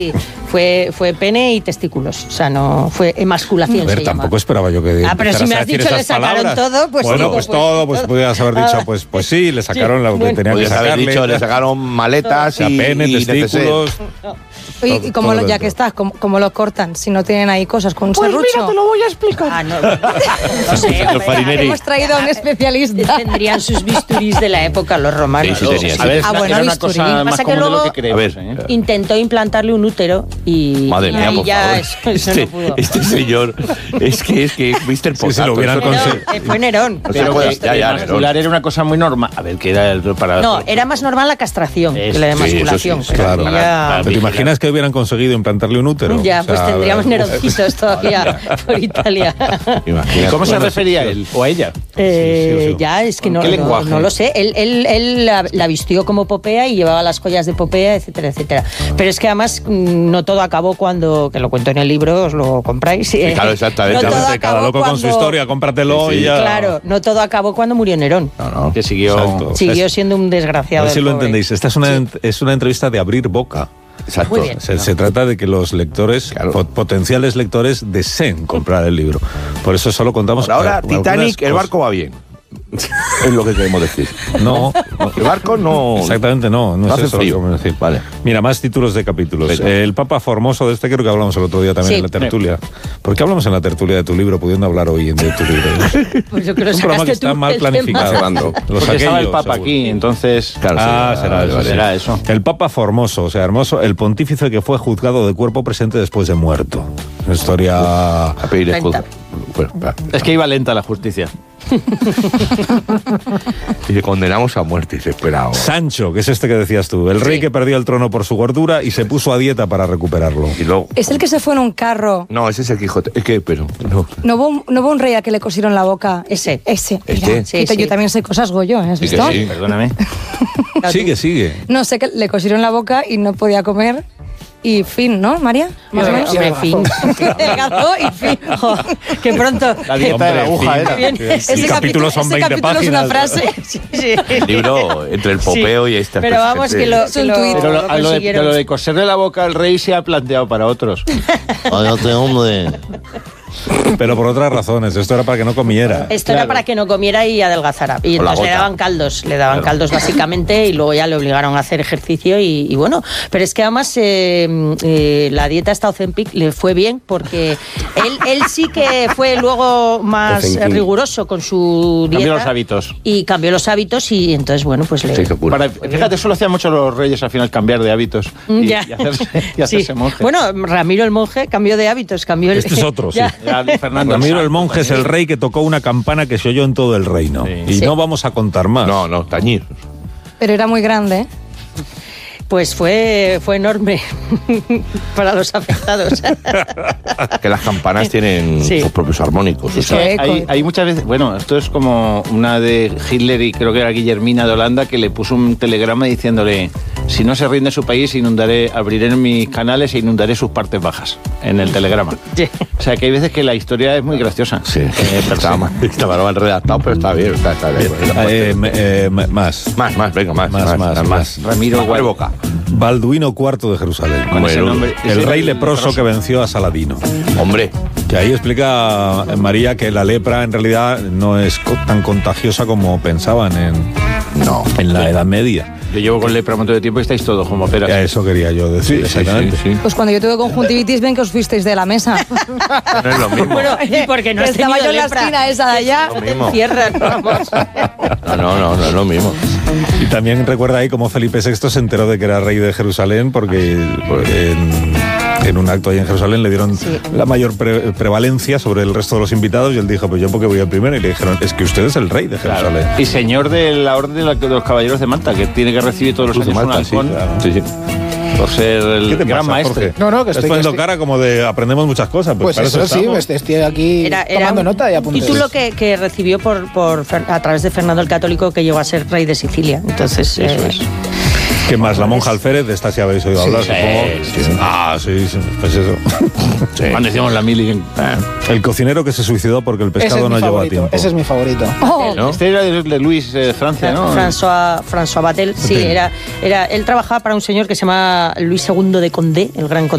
Fue pene y testículos, o sea, no fue emasculación. A ver, tampoco esperaba yo que. Pero si me has dicho le sacaron todo, pues bueno, digo, pues todo, pues podías haber dicho, pues sí, le sacaron lo que tenían que sacarle. Haber dicho, le sacaron maletas y pene, testículos. Y como ya que estás, como lo cortan, si no tienen ahí cosas con un serrucho. Pues mira, te lo voy a explicar. No sé, hemos traído a un especialista. Tendrían sus bisturís de la época los romanos. Sí, tenían. A ver, bueno, era una cosa más Pasa que común de luego lo que creemos. A ver. intentó implantarle un útero y Madre mía, ahí por ya favor. eso no pudo. Este señor es que Mr. Sí, se lo hubieran conseguido. Fue Nerón. Pero puede- que ya, emascular era una cosa muy normal. A ver, que era para... No, era más normal la castración que la Sí, emasculación. eso sí, pero claro. ya- ¿Pero te imaginas que hubieran conseguido implantarle un útero? Ya, O sea, pues tendríamos neroncitos todavía por Italia. Imagínate. ¿Cómo se refería él o a ella? sí. Ya, es que no, ¿Qué lenguaje? no lo sé. Él la vistió como Popea y llevaba las joyas de Popea, etcétera, etcétera. Pero es que además no todo acabó cuando, que lo cuento en el libro, os lo compráis. Claro, exactamente. No todo Cada acabó loco con su cuando- historia, cómpratelo Sí, sí. y ya. Claro, no todo acabó cuando murió Nerón. No. Que siguió... Exacto. Siguió siendo un A desgraciado. ver si el lo pobre. entendéis. Esta es una entrevista de abrir boca. Exacto. Muy bien. Se trata de que los lectores, Claro. potenciales lectores, deseen comprar el libro. Por eso solo contamos. Por ahora, algunas Titanic, el cosas. barco va bien. Es lo que queremos decir. No, El barco no... exactamente no es hace eso lo que frío. queremos decir. Vale. Mira, más títulos de capítulos. Venga. El Papa Formoso de este creo que hablamos el otro día también Sí. en la tertulia. ¿Por qué hablamos en la tertulia de tu libro pudiendo hablar hoy de tu libro? Pues yo creo que Es un programa que sacaste está tú mal el tema. planificado. Hablando. Los Porque estaba el aquellos, Papa seguro. aquí, entonces... Claro, Será eso. Será eso. El Papa Formoso, o sea, hermoso, el pontífice que fue juzgado de cuerpo presente después de muerto. Una historia... A pedir escudo. Lenta. Bueno, va. Es que iba lenta la justicia. Y le condenamos a muerte. Y dice, espera ahora. Sancho, que es este que decías tú, el rey que perdió el trono por su gordura y se puso a dieta para recuperarlo. Y luego... Es el que se fue en un carro. No, ese es el Quijote. Es que, pero... No. ¿No hubo un rey a que le cosieron la boca? Ese. Mira, Sí, yo sí. también sé cosas, Goyo, ¿has Sí que visto? sí. Perdóname. Sigue. No sé, que le cosieron la boca y no podía comer. Y fin, ¿no, María? Más o menos. Hombre, fin. Delgazó y fin. Jo, que pronto. La dieta de la aguja fin. era. Bien. El capítulo son 20 capítulo es páginas. una frase. Sí, sí. El libro entre el popeo Sí. y este... Pero vamos, que lo, Es un tuit. Pero lo consiguieron. lo de coserle la boca al rey se ha planteado para otros. Cállate, hombre. Pero por otras razones, esto era para que no comiera. Esto era para que no comiera y adelgazara. Y Con la entonces le gota. daban caldos. Le daban caldos básicamente y luego ya le obligaron a hacer ejercicio y bueno. Pero es que además la dieta esta Ozempic le fue bien porque él sí que fue luego más Ozempic. riguroso con su dieta. Cambió los hábitos. Y cambió los hábitos y entonces, bueno, pues le... Se hizo cura. Fíjate, eso lo hacían mucho los reyes al final, cambiar de hábitos. Y, Ya. y hacerse Sí. monje. Bueno, Ramiro el monje cambió de hábitos, cambió el... Este es otro, sí. Ya. Ya, Fernando Ramiro el Santo monje es el también. rey que tocó una campana que se oyó en todo el reino. Sí. Y Sí. no vamos a contar más. No, tañir. Pero era muy grande, ¿eh? Pues fue enorme para los afectados. Que las campanas tienen Sí. sus propios armónicos. Sí. Hay muchas veces, bueno, esto es como una de Hitler y creo que era Guillermina de Holanda que le puso un telegrama diciéndole: si no se rinde su país, abriré mis canales e inundaré sus partes bajas, en el telegrama. Sí. O sea que hay veces que la historia es muy graciosa. Sí, estaba mal redactado, pero está bien. Está bien. Más. Más, venga, más. Ramiro Abre boca. Balduino IV de Jerusalén. Con ese nombre. El Ese rey era leproso que venció a Saladino. Hombre, Que ahí explica María que la lepra en realidad no es tan contagiosa como pensaban en la Edad Media. Yo llevo con lepra un montón de tiempo y estáis todos como peras. Ya, eso quería yo decir, exactamente. sí. Pues cuando yo tuve conjuntivitis, ven que os fuisteis de la mesa. No es lo mismo. Bueno, y porque no has Estaba tenido yo en la lepra. esquina esa de allá. Lo Te mismo. encierran, vamos. No es lo mismo. Y también recuerda ahí cómo Felipe VI se enteró de que era rey de Jerusalén porque en un acto ahí en Jerusalén le dieron la mayor prevalencia sobre el resto de los invitados y él dijo, pues yo porque voy al primero, y le dijeron, es que usted es el rey de Jerusalén. Y señor de la Orden de los Caballeros de Malta, que tiene que recibir todos los años un halcón Sí. por ser ¿Qué el te gran pasa, maestre. Jorge? No, que Estás estoy- poniendo que estoy- cara como de aprendemos muchas cosas. Pues para eso sí, estamos. estoy aquí tomando nota y apuntes. título que recibió a través de Fernando el Católico, que llegó a ser rey de Sicilia. Entonces, Eso es. ¿Qué más? La monja Alférez, de esta sí habéis oído hablar, supongo. sí. Ah, sí, pues eso. Cuando decíamos la mili. El cocinero que se suicidó porque el Ese pescado es no mi llegó a favorito. tiempo. Ese es mi favorito. Oh, ¿No? Este era de Luis Francia, ¿no? François Batel, sí, Batel. él trabajaba para un señor que se llama Luis II de Condé, el gran conde.